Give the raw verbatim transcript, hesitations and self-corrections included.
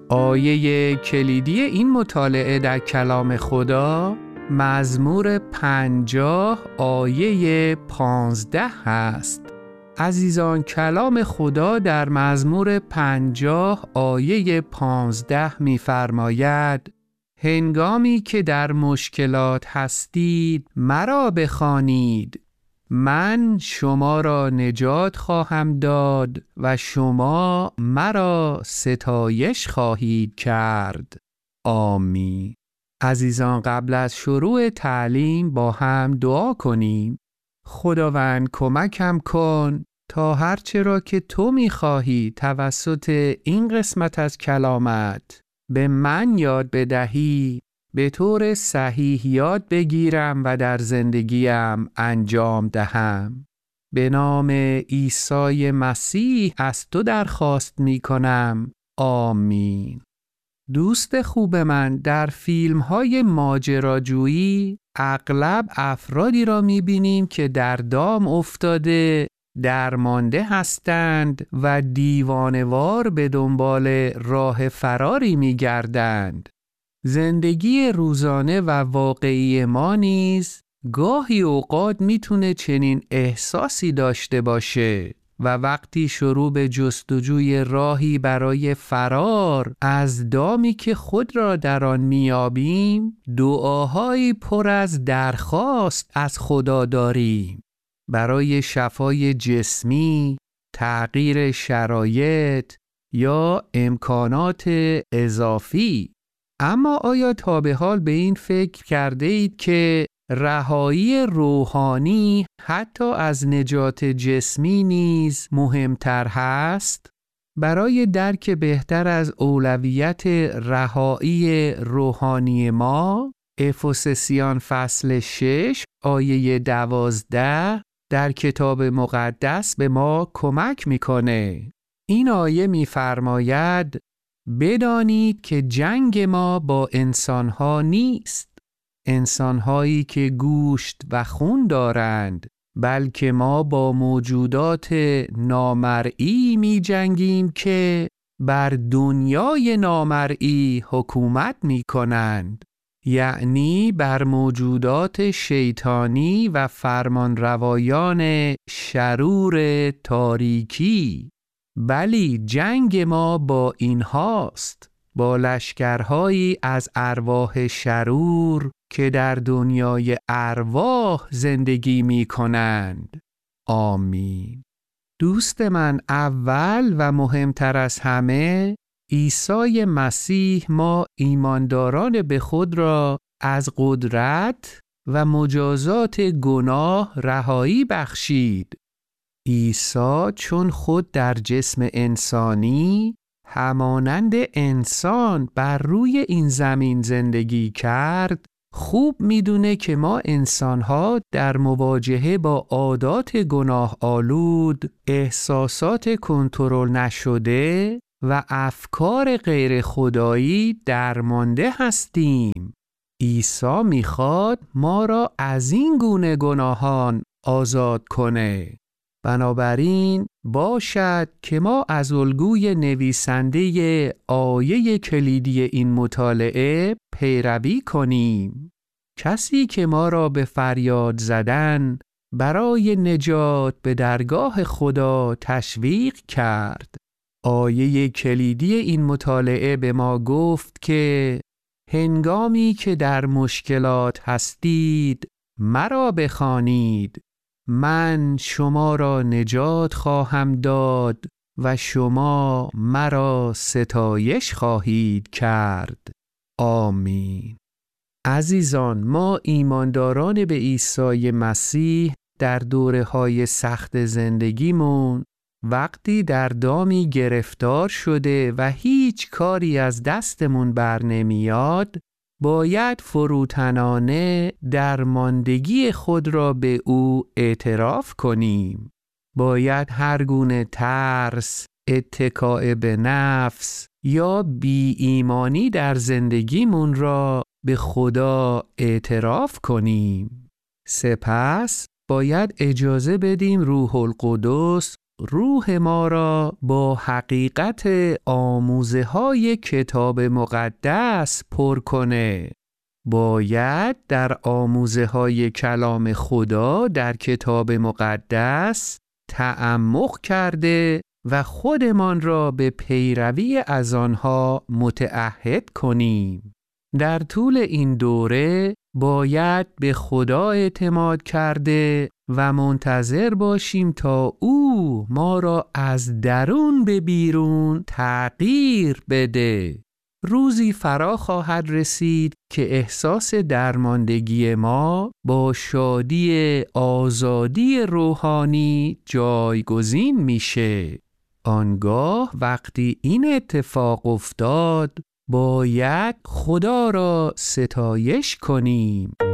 آیه کلیدی این مطالعه در کلام خدا مزمور پنجاه آیه پانزده هست. عزیزان، کلام خدا در مزمور پنجاه آیه پانزده می‌فرماید: هنگامی که در مشکلات هستید مرا بخوانید، من شما را نجات خواهم داد و شما مرا ستایش خواهید کرد. آمین. عزیزان، قبل از شروع تعلیم با هم دعا کنیم. خداوند کمکم کن تا هرچه را که تو می‌خواهی توسط این قسمت از کلامت به من یاد بدهی به طور صحیح یاد بگیرم و در زندگیم انجام دهم. به نام عیسی مسیح از تو درخواست می کنم. آمین. دوست خوب من، در فیلم‌های ماجراجویی اغلب افرادی را می بینیم که در دام افتاده، درمانده هستند و دیوانه‌وار به دنبال راه فراری می گردند. زندگی روزانه و واقعی ما نیز گاهی اوقات میتونه چنین احساسی داشته باشه و وقتی شروع به جستجوی راهی برای فرار از دامی که خود را در آن میابیم، دعاهایی پر از درخواست از خدا داریم برای شفای جسمی، تغییر شرایط یا امکانات اضافی. اما آیا تا به حال به این فکر کرده اید که رهایی روحانی حتی از نجات جسمی نیز مهمتر هست؟ برای درک بهتر از اولویت رهایی روحانی ما، افسسیان فصل شش آیه دوازده در کتاب مقدس به ما کمک میکنه. این آیه میفرماید: بدانید که جنگ ما با انسانها نیست، انسانهایی که گوشت و خون دارند، بلکه ما با موجودات نامرئی می جنگیم که بر دنیای نامرئی حکومت می کنند، یعنی بر موجودات شیطانی و فرمانروایان شرور تاریکی. بلی جنگ ما با اینهاست، با لشکرهایی از ارواح شرور که در دنیای ارواح زندگی می کنند. آمین. دوست من، اول و مهمتر از همه، عیسی مسیح ما ایمانداران به خود را از قدرت و مجازات گناه رهایی بخشید. عیسی چون خود در جسم انسانی همانند انسان بر روی این زمین زندگی کرد، خوب میدونه که ما انسان‌ها در مواجهه با عادات گناه آلود، احساسات کنترل نشده و افکار غیر خدایی درمانده هستیم. عیسی میخواد ما را از این گونه گناهان آزاد کنه. بنابراین باشد که ما از الگوی نویسنده آیه کلیدی این مطالعه پیروی کنیم. کسی که ما را به فریاد زدن برای نجات به درگاه خدا تشویق کرد. آیه کلیدی این مطالعه به ما گفت که هنگامی که در مشکلات هستید مرا بخوانید، من شما را نجات خواهم داد و شما مرا ستایش خواهید کرد. آمین. عزیزان، ما ایمانداران به عیسی مسیح در دوره‌های سخت زندگیمون وقتی در دامی گرفتار شده و هیچ کاری از دستمون بر نمیاد، باید فروتنانه درماندگی خود را به او اعتراف کنیم. باید هر گونه ترس، اتکاء به نفس یا بی ایمانی در زندگیمون را به خدا اعتراف کنیم. سپس باید اجازه بدیم روح القدس روح ما را با حقیقت آموزه های کتاب مقدس پر کنه. باید در آموزه های کلام خدا در کتاب مقدس تعمق کرده و خودمان را به پیروی از آنها متعهد کنیم. در طول این دوره باید به خدا اعتماد کرده و منتظر باشیم تا او ما را از درون به بیرون تغییر بده. روزی فرا خواهد رسید که احساس درماندگی ما با شادی آزادی روحانی جایگزین میشه. آنگاه وقتی این اتفاق افتاد باید خدا را ستایش کنیم.